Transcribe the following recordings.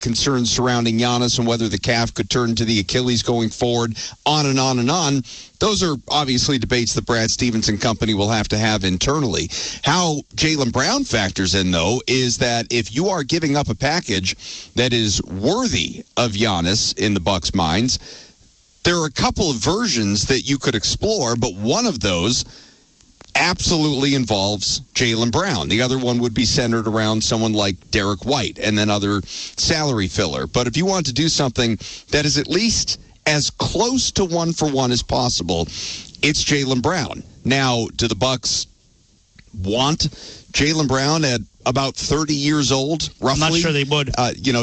concerns surrounding Giannis and whether the calf could turn to the Achilles going forward, on and on and on. Those are obviously debates that Brad Stevens and company will have to have internally. How Jaylen Brown factors in, though, is that if you are giving up a package that is worthy of Giannis in the Bucks' minds, there are a couple of versions that you could explore, but one of those absolutely involves Jaylen Brown. The other one would be centered around someone like Derek White and then other salary filler. But if you want to do something that is at least as close to one-for-one as possible, it's Jaylen Brown. Now, do the Bucks want Jaylen Brown at about 30 years old, roughly? I'm not sure they would.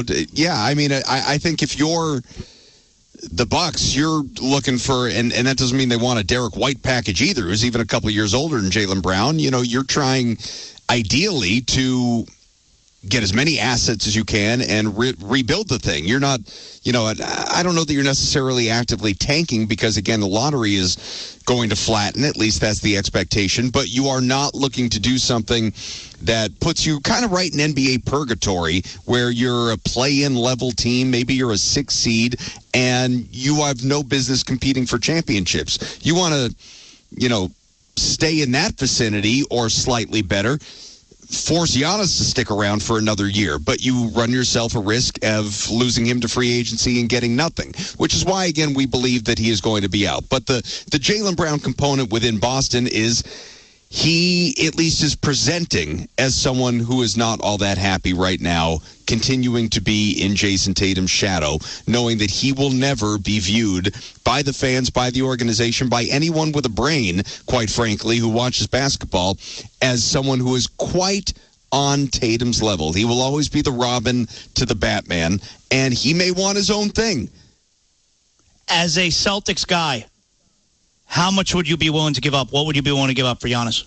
I think if you're the Bucks, you're looking for, and that doesn't mean they want a Derek White package either, who's even a couple of years older than Jaylen Brown. You're trying ideally to get as many assets as you can and rebuild the thing. You're not, I don't know that you're necessarily actively tanking because, again, the lottery is going to flatten. At least that's the expectation. But you are not looking to do something that puts you kind of right in NBA purgatory where you're a play-in level team. Maybe you're a 6 seed and you have no business competing for championships. You want to, stay in that vicinity or slightly better. Force Giannis to stick around for another year, but you run yourself a risk of losing him to free agency and getting nothing, which is why, again, we believe that he is going to be out. But the Jaylen Brown component within Boston is he at least is presenting as someone who is not all that happy right now, continuing to be in Jason Tatum's shadow, knowing that he will never be viewed by the fans, by the organization, by anyone with a brain, quite frankly, who watches basketball, as someone who is quite on Tatum's level. He will always be the Robin to the Batman, and he may want his own thing. As a Celtics guy, how much would you be willing to give up? What would you be willing to give up for Giannis?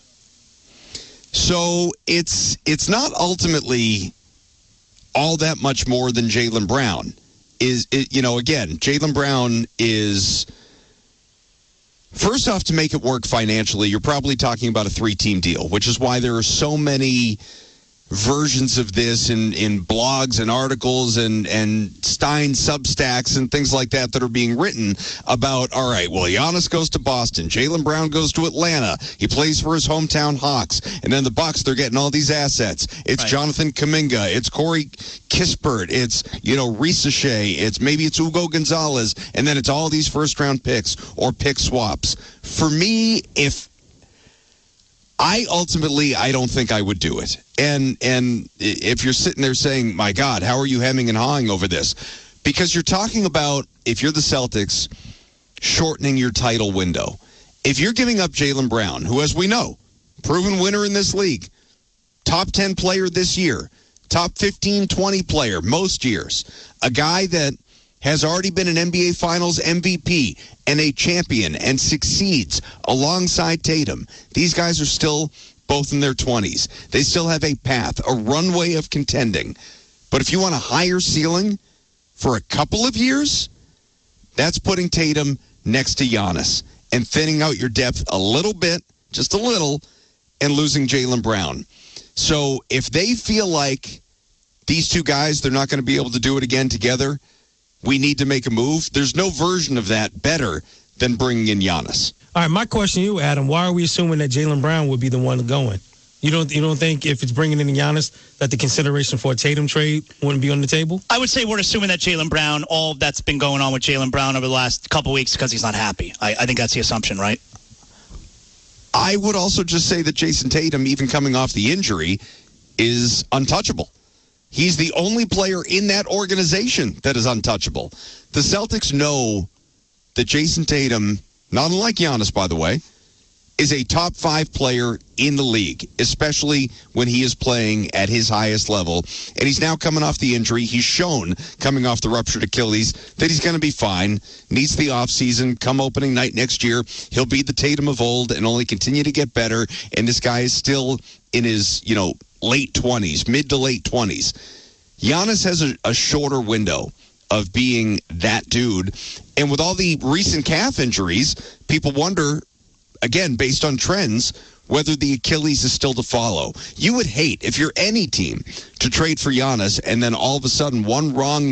So it's not ultimately all that much more than Jaylen Brown. Again, Jaylen Brown is, first off, to make it work financially, you're probably talking about a 3-team deal, which is why there are so many versions of this in blogs and articles and Stein Substacks and things like that are being written about, all right, well, Giannis goes to Boston, Jaylen Brown goes to Atlanta, he plays for his hometown Hawks, and then the Bucks, they're getting all these assets. It's right. Jonathan Kuminga, it's Corey Kispert, it's, Risa Shea, it's Hugo Gonzalez, and then it's all these first-round picks or pick swaps. For me, I don't think I would do it. And if you're sitting there saying, my God, how are you hemming and hawing over this? Because you're talking about, if you're the Celtics, shortening your title window. If you're giving up Jaylen Brown, who, as we know, proven winner in this league, top 10 player this year, top 15, 20 player most years, a guy that has already been an NBA Finals MVP and a champion and succeeds alongside Tatum. These guys are still both in their 20s. They still have a path, a runway of contending. But if you want a higher ceiling for a couple of years, that's putting Tatum next to Giannis and thinning out your depth a little bit, just a little, and losing Jaylen Brown. So if they feel like these two guys, they're not going to be able to do it again together, we need to make a move. There's no version of that better than bringing in Giannis. All right, my question to you, Adam, why are we assuming that Jaylen Brown would be the one going? You don't think if it's bringing in Giannis that the consideration for a Tatum trade wouldn't be on the table? I would say we're assuming that Jaylen Brown, all that's been going on with Jaylen Brown over the last couple of weeks because he's not happy. I think that's the assumption, right? I would also just say that Jason Tatum, even coming off the injury, is untouchable. He's the only player in that organization that is untouchable. The Celtics know that Jason Tatum, not unlike Giannis, by the way, is a top 5 player in the league, especially when he is playing at his highest level. And he's now coming off the injury. He's shown, coming off the ruptured Achilles, that he's going to be fine. Needs the offseason. Come opening night next year, he'll be the Tatum of old and only continue to get better. And this guy is still in his, late 20s, mid to late 20s. Giannis has a shorter window of being that dude. And with all the recent calf injuries, people wonder, again, based on trends, whether the Achilles is still to follow. You would hate, if you're any team, to trade for Giannis and then all of a sudden one wrong